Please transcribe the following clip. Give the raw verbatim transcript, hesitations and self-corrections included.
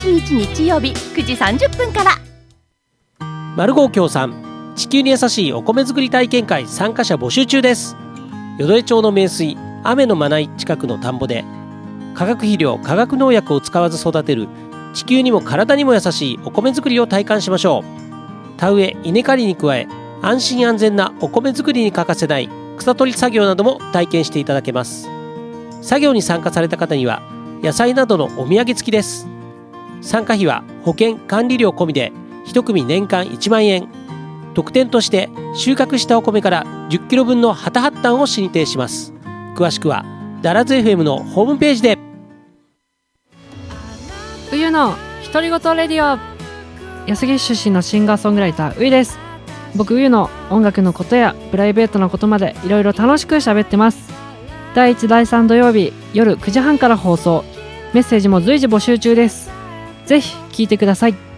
しちにち日曜日くじさんじゅっぷんから。 マルゴー協賛地球に優しいお米作り体験会参加者募集中です。淀江町の名水雨のまない近くの田んぼで化学肥料化学農薬を使わず育てる地球にも体にも優しいお米作りを体感しましょう。田植え稲刈りに加え安心安全なお米作りに欠かせない草取り作業なども体験していただけます。作業に参加された方には野菜などのお土産付きです。参加費は保険管理料込みでいち組年間いちまんえん。特典として収穫したお米からじゅっキロぶんのハタハッタンを進呈します。詳しくはダラズ エフエム のホームページで。 冬の独り言レディオ、安来出身のシンガーソングライターういです。僕うゆの音楽のことやプライベートなことまでいろいろ楽しく喋ってます。だいいちだいさん土曜日夜くじはんから放送。メッセージも随時募集中です。ぜひ聞いてください。